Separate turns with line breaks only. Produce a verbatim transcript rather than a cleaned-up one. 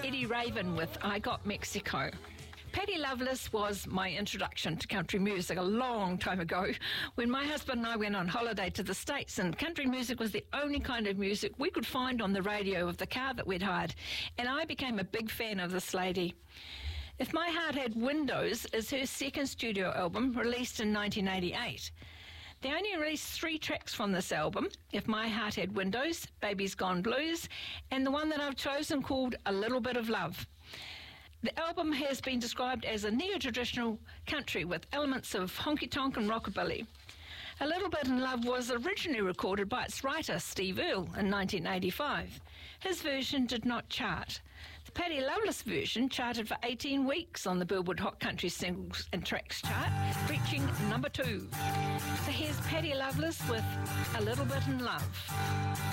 Eddie Raven with I Got Mexico. Patty Loveless was my introduction to country music a long time ago when my husband and I went on holiday to the States, and country music was the only kind of music we could find on the radio of the car that we'd hired, and I became a big fan of this lady. If My Heart Had Windows is her second studio album, released in nineteen eighty-eight. They only released three tracks from this album: If My Heart Had Windows, Baby's Gone Blues, and the one that I've chosen called A Little Bit of Love. The album has been described as a neo-traditional country with elements of honky-tonk and rockabilly. A Little Bit in Love was originally recorded by its writer, Steve Earle, in nineteen eighty-five. His version did not chart. The Patty Loveless version charted for eighteen weeks on the Billboard Hot Country Singles and Tracks chart, reaching number two. So here's Patty Loveless with A Little Bit in Love.